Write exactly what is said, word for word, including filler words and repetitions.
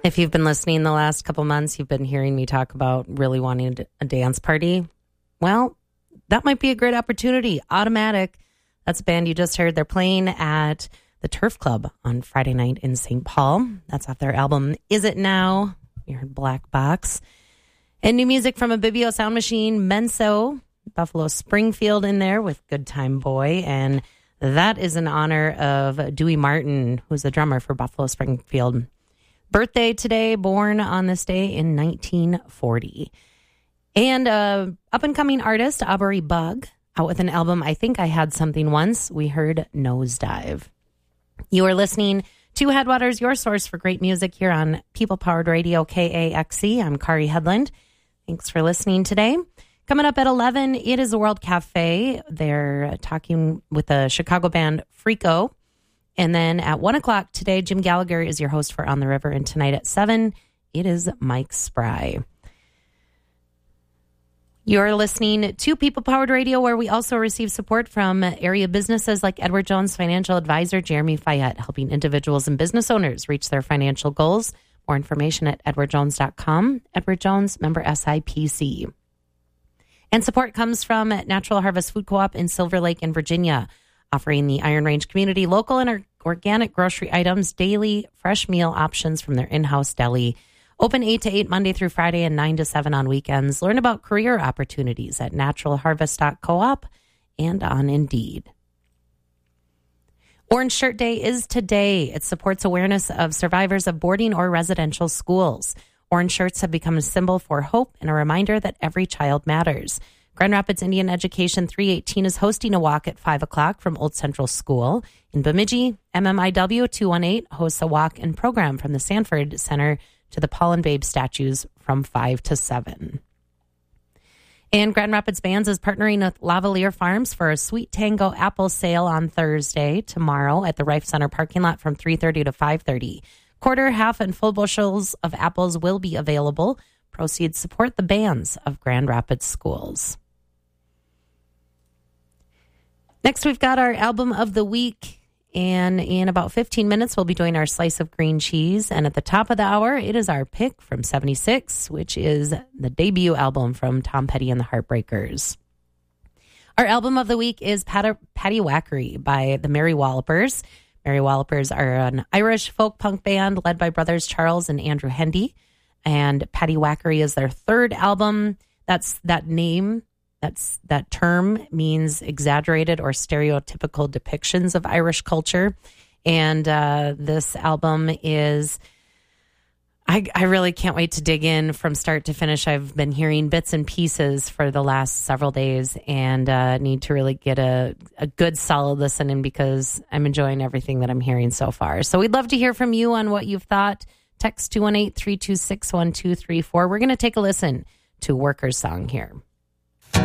If you've been listening the last couple months, you've been hearing me talk about really wanting a dance party. Well, that might be a great opportunity. Automatic, that's a band you just heard. They're playing at the Turf Club on Friday night in Saint Paul. That's off their album, Is It Now? You heard Black Box. And new music from Abibio Sound Machine, Menso, Buffalo Springfield in there with Good Time Boy. And that is in honor of Dewey Martin, who's the drummer for Buffalo Springfield. Birthday today, born on this day in nineteen forty. And uh, up-and-coming artist, Aubrey Bug, out with an album, I Think I Had Something Once. We heard Nosedive. You are listening to Headwaters, your source for great music here on People-Powered Radio, K A X E. I'm Kari Headland. Thanks for listening today. Coming up at eleven, it is the World Cafe. They're talking with the Chicago band Freako. And then at one o'clock today, Jim Gallagher is your host for On the River. And tonight at seven, it is Mike Spry. You're listening to People Powered Radio, where we also receive support from area businesses like Edward Jones Financial Advisor Jeremy Fayette, helping individuals and business owners reach their financial goals. More information at edward jones dot com. Edward Jones, member S I P C. And support comes from Natural Harvest Food Co-op in Silver Lake in Virginia, offering the Iron Range community local and organic grocery items, daily fresh meal options from their in-house deli. Open eight to eight Monday through Friday and nine to seven on weekends. Learn about career opportunities at natural harvest dot coop and on Indeed. Orange Shirt Day is today. It supports awareness of survivors of boarding or residential schools. Orange shirts have become a symbol for hope and a reminder that every child matters. Grand Rapids Indian Education three eighteen is hosting a walk at five o'clock from Old Central School. In Bemidji, M M I W two one eight hosts a walk and program from the Sanford Center to the Paul and Babe statues from five to seven. And Grand Rapids Bands is partnering with Lavalier Farms for a Sweet Tango apple sale on Thursday, tomorrow, at the Rife Center parking lot from three thirty to five thirty. Quarter, half, and full bushels of apples will be available. Proceeds support the bands of Grand Rapids schools. Next, we've got our album of the week. And in about fifteen minutes, we'll be doing our slice of green cheese. And at the top of the hour, it is our pick from seventy-six, which is the debut album from Tom Petty and the Heartbreakers. Our album of the week is Pat- Patty Wackery by the Mary Wallopers. Mary Wallopers are an Irish folk punk band led by brothers Charles and Andrew Hendy. And Patty Wackery is their third album. That's that name. That's that term means exaggerated or stereotypical depictions of Irish culture. And uh, this album is, I, I really can't wait to dig in from start to finish. I've been hearing bits and pieces for the last several days and uh, need to really get a, a good solid listen in because I'm enjoying everything that I'm hearing so far. So we'd love to hear from you on what you've thought. Text two one eight, three two six, one two three four. We're going to take a listen to Workers' Song here.